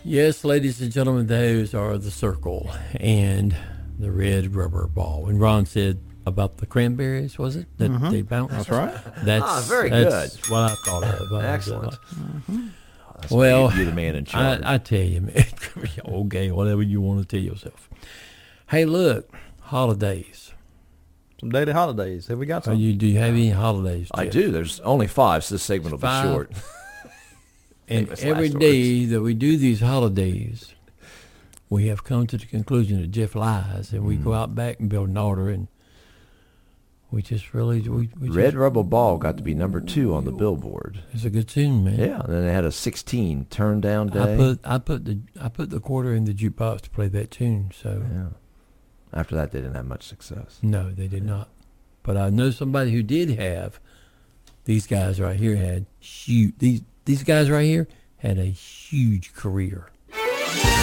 Yes, ladies and gentlemen, those are the circle and the red rubber ball. And Ron said about the cranberries, was it that they bounced? That's right. That's very that's good. what I thought of. Excellent. Well, You're the man in charge. I tell you, man. Okay, whatever you want to tell yourself. Hey, look, holidays. Some daily holidays. Have we got some? Do you have any holidays? I Jeff? do. There's only 5, so this segment will be 5. short. And Famous every last day that we do these holidays, we have come to the conclusion that Jeff lies, and we go out back and build an order, and we just really we Red Rubber Ball got to be number 2 on the Billboard. It's a good tune, man. Yeah, and then they had a 16 turn down day. I put the quarter in the jukebox to play that tune. So Yeah. After that, they didn't have much success. no, they did not. But I know somebody who did have. These guys right here had huge. These guys right here had a huge career.